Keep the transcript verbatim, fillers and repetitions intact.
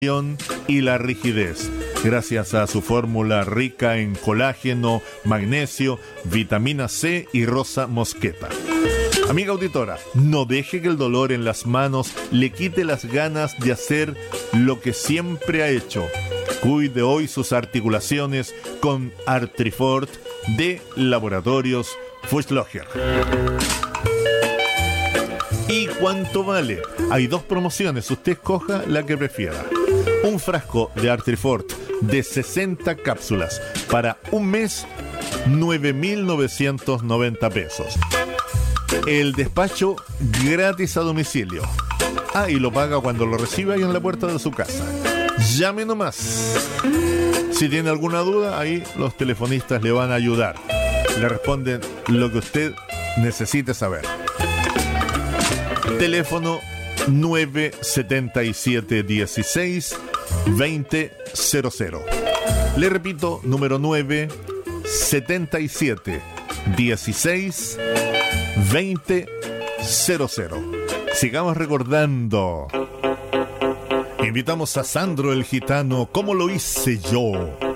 y la rigidez, gracias a su fórmula rica en colágeno, magnesio, vitamina C y rosa mosqueta. Amiga auditora, no deje que el dolor en las manos le quite las ganas de hacer lo que siempre ha hecho. Cuide hoy sus articulaciones con Artrifort de Laboratorios Fuchslocher. ¿Y cuánto vale? Hay dos promociones, usted escoja la que prefiera. Un frasco de Artrifort de sesenta cápsulas para un mes, nueve mil novecientos noventa pesos. El despacho gratis a domicilio. Ah, y lo paga cuando lo reciba ahí en la puerta de su casa. Llame nomás. Si tiene alguna duda, ahí los telefonistas le van a ayudar. Le responden lo que usted necesite saber. Teléfono nueve siete siete uno seis dos cero cero cero. Le repito, número nueve siete siete uno seis dos cero cero. Sigamos recordando. Invitamos a Sandro el Gitano, ¿cómo lo hice yo?